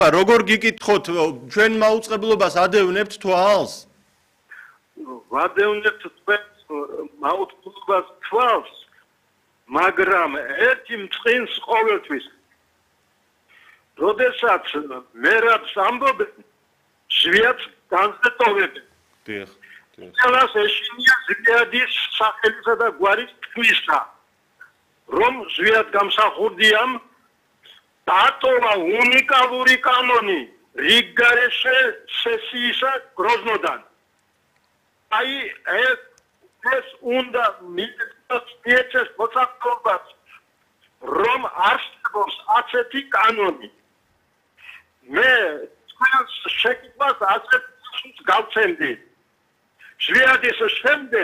როგორ გიკითხოთ, ჩვენ მაუწყებლობას ადევნებთ თვალს? ვადევნებთ თქვენს მაუწყებლობას თვალს, მაგრამ ერთი მწყინს ყოველთვის. როდესაც მერაბს ამბობენ, შვიათ განზეთოვებენ. დიახ. ყველას ეშინია ზვიადის სახელისა და გვარის თქმისა, რომ ზვიად გამსახურდიამ დატოვა უნიკალური კანონი რიგგარეშე სესიისა გროზნოდან. აი ეს უნდა მიეცეს მოსახლეობას, რომ არსებობს ასეთი კანონი. მე თქვენს შეკითხვას ასეთ პასუხს გავცემდი. შვიადის შემდეგ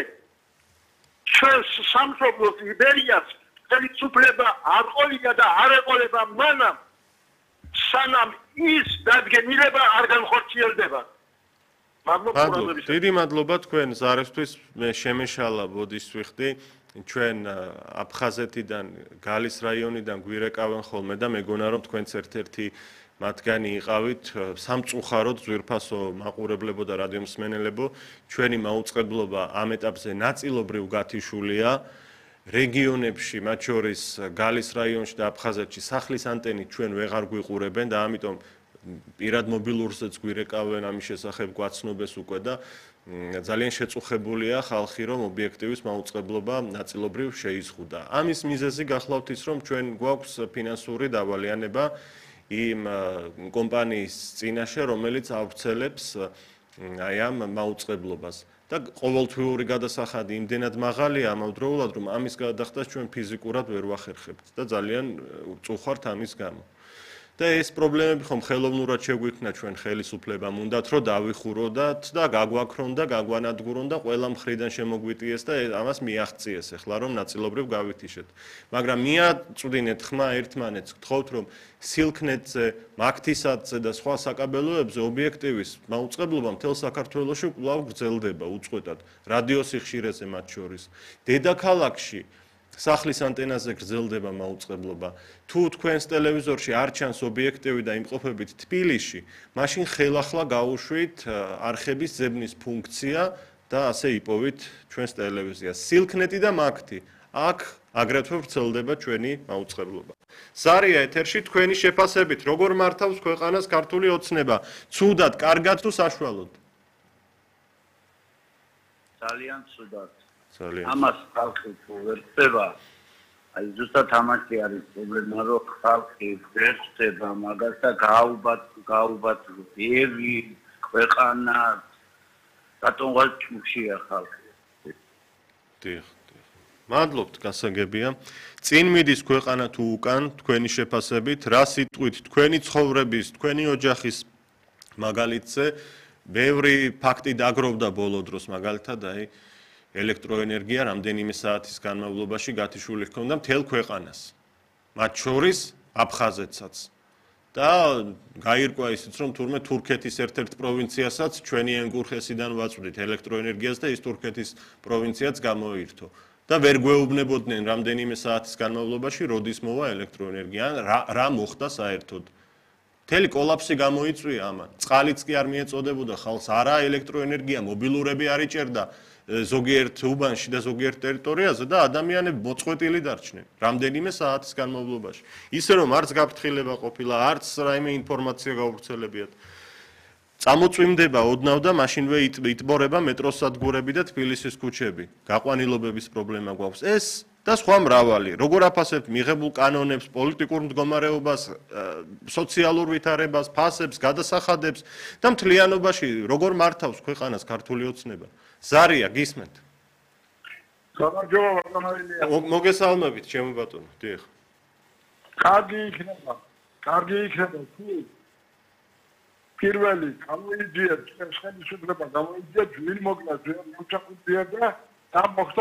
ჩვენს სამშობლოს იბერიას ხელისუფლება არ ყოლია და არ ეყოლება მანამ, სანამ ის დადგენილება არ განხორციელდება. მადლობა. დიდი მადლობა თქვენ ზარისთვის. მე შემეშალა ბოდის ვიხდი. ჩვენ აფხაზეთიდან, გალის რაიონიდან გვირეკავენ ხოლმე და მეგონა რომ თქვენც ერთ-ერთი მათგანი იყავით სამწუხაროდ ძვირფასო მაყურებლებო და რადიო მსმენელებო, ჩვენი მაუწყებლობა ამ ეტაპზე ნაწილობრივ გათიშულია. რეგიონებში, მათ შორის გალის რაიონში და აფხაზეთში სახლის ანტენით ჩვენ ვეღარ გვიყურებენ და ამიტომ პირად მობილურზეც გვირეკავენ ამის შესახებ გვაცნობეს უკვე და ძალიან შეწუხებულია ხალხი, რომ ობიექტივის მაუწყებლობა ნაწილობრივ შეიზღუდა. ამის მიზეზი გახლავთ ის, რომ ჩვენ გვაქვს ფინანსური დავალიანება იმ კომპანიის წინაშე, რომელიც ავრცელებს აი ამ მაუწყებლობას. და ყოველთვიური გადასახადი იმდენად მაღალია ამავდროულად, რომ ამის გადახდას ჩვენ ფიზიკურად ვერ ვახერხებთ და ძალიან წუხართ ამის გამო. და ეს პრობლემები ხომ ხელოვნურად შეგვიქმნა ჩვენ ხელისუფლებამ უნდათ რომ დავიხუროდათ და გაგვაქრონ და გაგვანადგურონ და ყველა მხრიდან შემოგვიტიეს და ამას მიაღწიეს ახლა რომ ნაწილობრივ გავითიშეთ. მაგრამ მიაწვდინეთ ხმა ერთმანეთს, გთხოვთ რომ სილქნეტზე, მაგთისადზე და სხვა საკაბელოებზე ობიექტივის მაუწყებლობა მთელ საქართველოში კვლავ გრძელდება უწყვეტად, რადიოს სიხშირეზე მათ შორის. დედაქალაქში სახლის ანტენაზე გრძელდება მაუწყებლობა. თუ თქვენს ტელევიზორში არ ჩანს ობიექტივი და იმყოფებით თბილისში, მაშინ ხელახლა გაუშვით არხების ძებნის ფუნქცია და ასე იპოვით ჩვენს ტელევიზიას. სილქნეტი და მაგთი. აქ აგრეთვე ვრცელდება ჩვენი მაუწყებლობა. ზარია ეთერში თქვენი შეფასებით, როგორ მართავს ქვეყანას ქართული ოცნება? ცუდად, კარგად თუ საშუალოდ? ძალიან ცუდად. ძალიან. ამას ხალხი თუ ვერ ხდება, აი ზუსტად ამაში არის პრობლემა, რომ ხალხი ვერ ხდება მაგას და გაუბათ ბევრი ქვეყანა რატომღაც ჩუქშია ხალხი. დიახ. მადლობთ, გასაგებია. წინ მიდის ქვეყანა თუ უკან, თქვენი შეფასებით, რა სიტყვით თქვენი ცხოვრების, თქვენი ოჯახის მაგალითზე ბევრი ფაქტი დაგროვდა ბოლო დროს მაგალითად აი ელექტროენერგია რამდენიმე საათის განმავლობაში გათიშული ჰქონდა მთელ ქვეყანას. მათ შორის აფხაზეთსაც. და გაირკვა ისიც, რომ თურმე თურქეთის ერთ-ერთ პროვინციასაც ჩვენი ენგურხესიდან ვაწვდით ელექტროენერგიას და ის თურქეთის პროვინციაც გამოირთო. და ვერ გვეუბნებოდნენ რამდენიმე საათის განმავლობაში როდის მოვა ელექტროენერგია, რა მოხდა საერთოდ. მთელი კოლაფსი გამოიწვია ამან. წყალიც კი არ მიეწოდებოდა ხალხს, არა ელექტროენერგია, მობილურები არ იჭერდა ზოგიერთ უბანში და ზოგიერთ ტერიტორიაზე და ადამიანები მოწყვეტილი დარჩნენ რამდენიმე საათის განმავლობაში. ისე რომ არც გაფრთხილება ყოფილა, არც რაიმე ინფორმაცია გავრცელებიათ. წამოწვიმდება ოდნავ და მაშინვე იტბორება მეტროს სადგურები და თბილისის ქუჩები. გაყვანილობების პრობლემა გვაქვს. ეს და სხვა მრავალი. როგორ აფასებთ მიღებულ კანონებს, პოლიტიკურ მდგომარეობას, სოციალურ ვითარებას, ფასებს, გადასახადებს და მთლიანობაში როგორ მართავს ქვეყანას ქართული ოცნება? ზარია, გისმენთ. გამარჯობა ბატონო. მოგესალმებით, ჩემო ბატონო. დიახ. კარგი იქნება. თუ პირველი გამოიძიეთ ხელისუფლება გამოიძიეთ ვინ მოკლა ჯერ და ამ მოხდა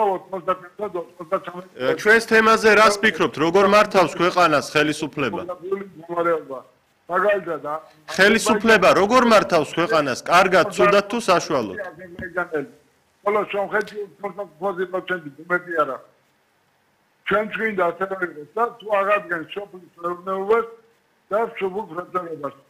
93 ჩვენს თემაზე რას ფიქრობთ, როგორ მართავს ქვეყანას ხელისუფლება? მაგალითად ხელისუფლება როგორ მართავს ქვეყანას, კარგად, ცუდად თუ საშუალოდ? ხოლო სომხეთი 40% მეტი არა. ჩვენ გვინდა ასე რომ და თუ აღადგენს სოფლის მეურნეობას და სოფლის მრეწველობას.